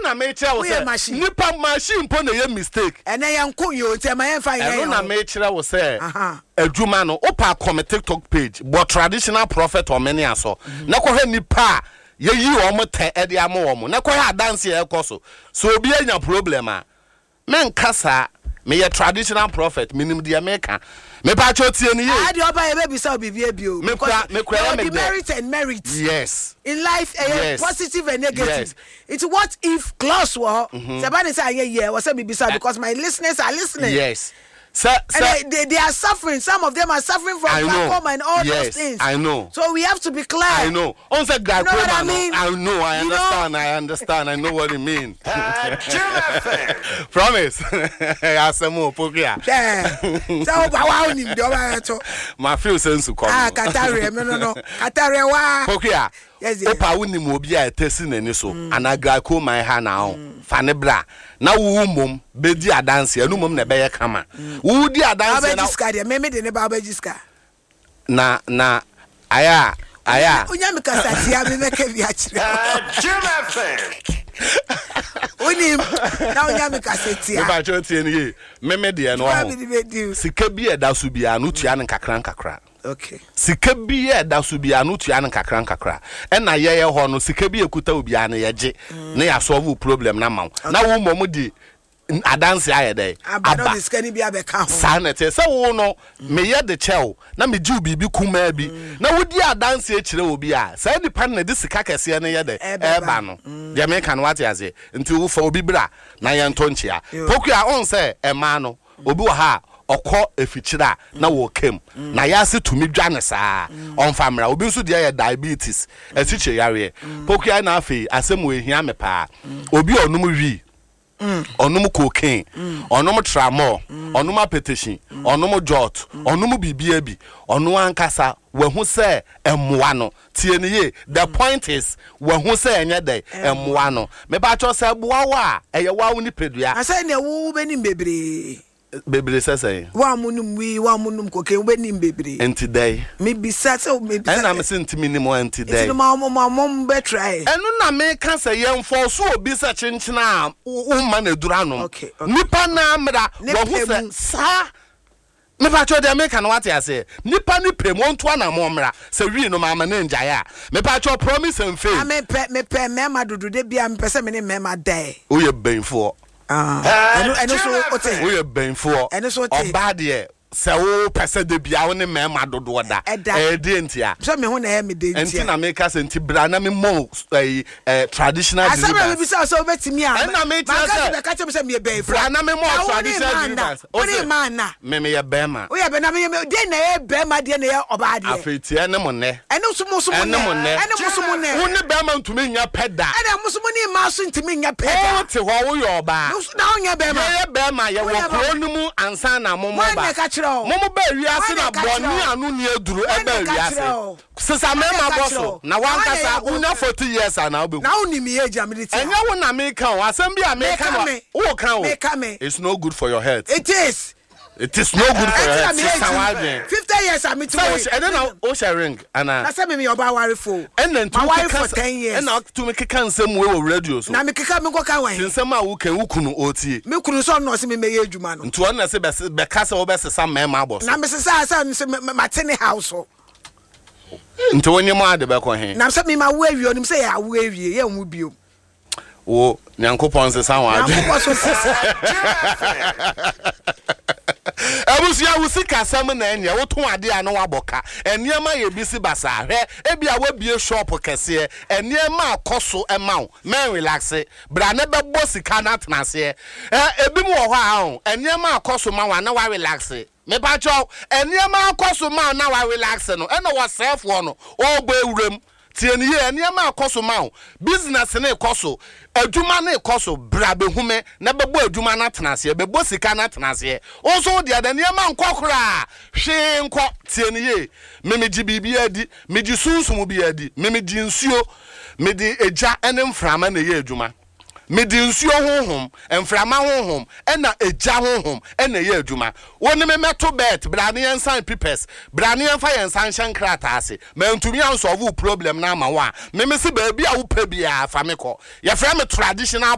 na me kire wo say nipa machine po na ye mistake ene ye nko yo nti ma ye fa ye eno na me kire wo say adwuma no opa come TikTok page but traditional prophet or many aso na ko hwe nipa ye yi o mo te e de amo wo mo na ko ha dance e koso so obi anya problem a men kasa me ye traditional prophet minim de America me pa cho tie ni ye I dey oba ye be bisa obibie bio me kwa me merit and merit yes in life yes. positive and negative yes. It's what if close wo somebody say yeah was say bisa because my listeners are listening yes and they are suffering. Some of them are suffering from glaucoma and all those things. I know. So we have to be clear. I know. On the glaucoma, you know what I mean? I know. I understand. I understand. I know what it means. Promise. I say more pokia. So wow ni do my feel sense to come. Katare no. Katare wa. Pokia. Yes. Opa woni mo obi a tesi nani so. Ana glaucoma ha na ho. Fa ne bra. Na wo mom be di adanse anu mom na be ye kama wo di adanse na abejiska de me de ne ba abejiska na aya onya me kasati ya me meke bi akire oni na onya me kasati ya ba cho tie ni me de no ho sika bi eda so bi anu tua ne kakra okay sika bi eda so bi anu tua ne kakra e na ye ho no sika bi ekuta obi ane ye ge na ya solve problem na ma na wo mom di adanse ayede aba no skani bi abeka ho sanete se wo no me ye de chew na me ji bibi kuma bi na wo di adanse e kire obi a sa di pan na di sika kese ne ye de eba no de me kan what yaze nti wo fa obi bra na ye ntonchia pokua on se ema no obi wo ha okọ efichira na wo kem na ya se tumi dwane saa on famra obi nso de ya diabetes esiche yare pokua na afi asem we hia me pa obi onum wi onum cocaine onum tramol onum apetition onum jot onum bibia bi onu ankasa wehu se emmoa no tie ne ye the point is wehu se enye de emmoa no me ba cho se boa wa eye wa wo ni pedua asa ne wo be ni bebre sese wa munum koke we ni bebre enti dai me bisa so me bisa na me se ntimi ni mo enti dai enti mom be try enu na me ka se ye mfo so obi se chinchina wo ma na durano nipa na amra wo hu se sa me pa cho de me ka na wate ase nipa ni pem won to na mo mra se wi no ma na njaya me pa cho promise and faith me pe me ma dudu de bia me pese me ni me ma dai o ye benfo eno so ote we benfo eno so ote oba de se wo pese de bia wo ne mema dodo da de ntia so me ho na me de ntia enti na me ka se enti bra na me mo traditional deliverance asabra me bisa so betimi a na me tia be ka che me se me benfo bra na me mo traditional deliverance o ne man na me ye bema o ye be na me de na ye bema de na ye oba de afetia ne mo ne eno so mo ne eno mo ne wo ne bema ntumi nya peda eno mo ne ma so ntumi nya peda o te ho wo ye oba na o nya bema ye bema ye wo kro numu ansa na mo mo ba momo ba wiase na boni anu ni eduru e ba wiase sisa me ma boso na wan kasa unya 40 years na obeku na uni mi age amiditi enya wo na me kan asem bi a me kan wo kan it's no good for your health it is no good for your health 50 years am to wait and then o share ring ana na say me oba ware fo and then to ware for 10 years and now to me keka nsem we wo radio so na me keka me goka wan nsem a wo kan wo kunu otie me kunu so no se me meye adwuma no nto na se be kasa wo be sesa mema boss na me sesa se matene house nto wonye mo ade be ko he na se me ma wo awie onim se ya wo awie ye hu bio wo nyankopon sesa wa ade nyankopon so sesa abusia wusika sam na enya woton ade a no waboka eniema ye bisi basa hwe ebia wabie shop kese eniema akoso emaw men relax bra ne bebo sika na tenase ebi mu wo ha eniema akoso ma wa na wa relax me pa cho eniema akoso ma na wa relax no eno wo self no ogbo ewurem tieni ye eniema akoso ma business na ekoso adwuma na ekoso bra behume na bebo adwuma na tenase bebo sika na tenase onso de eniema nkokora hwe nko tieni ye memeji bibia adi meji sunsumu bi adi memeji nsuo medi eja ene mframa na ye adwuma medi nsuo honhom emframa honhom ena eja honhom ena ye adwuma woni me meto bet bra ne ensan pipes bra ne enfa yensan hyenkrata ase mantumi ansolve problem na ama wa me se ba bia wo pa bia fa me ko ye fra me traditional